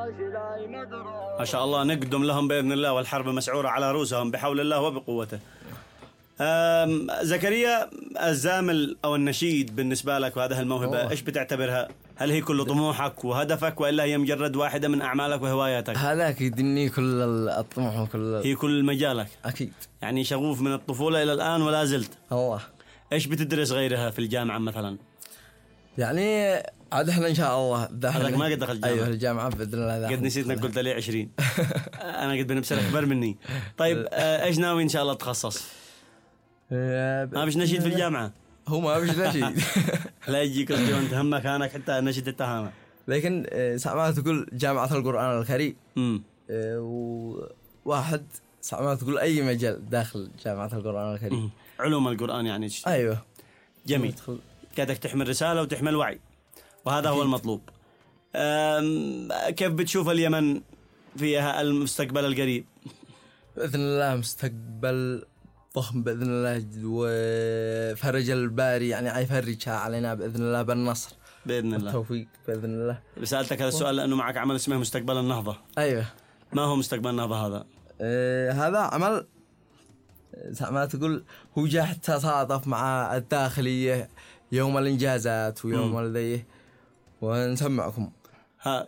ما شاء الله نقدم لهم بإذن الله، والحرب مسعورة على رؤوسهم بحول الله وبقوته. زكريا، الزامل أو النشيد بالنسبة لك وهذه الموهبة إيش بتعتبرها؟ هل هي كل طموحك وهدفك، وإلا هي مجرد واحدة من أعمالك وهواياتك؟ هذا أكيد إني كل الطموح وكل هي كل مجالك أكيد، يعني شغوف من الطفولة إلى الآن ولا زلت؟ الله. إيش بتدرس غيرها في الجامعة مثلا؟ يعني عاد احنا ان شاء الله هذاك ما قد دخل الجامعة. ايوه الجامعة باذن الله. قد نسيت انك قلت لي 20. انا قد بنبسر اكبر مني. طيب ايش ناوي ان شاء الله تخصص؟ ما بيش نشيد في الجامعة؟ هو ما بيش نشيد. لا يجيك وانت همك هانك حتى نشيد التهامة. لكن سمعت تقول جامعة القرآن الكريم، وواحد سمعت تقول اي مجال داخل جامعة القرآن الكريم. علوم القرآن يعني. ايوه جميل. كادك تحمل رسالة وتحمل وعي، وهذا هو المطلوب. كيف بتشوف اليمن فيها المستقبل القريب؟ بإذن الله مستقبل ضخم بإذن الله، وفرج الباري يعني يفرجها علينا بإذن الله بالنصر بإذن الله، التوفيق بإذن الله. سألتك هذا السؤال لأنه معك عمل اسمه مستقبل النهضة. أيوة. ما هو مستقبل النهضة هذا؟ هذا عمل ما تقول هو جاء حتى صادف مع الداخلية يوم الإنجازات ويوم الذي، ونسمعكم.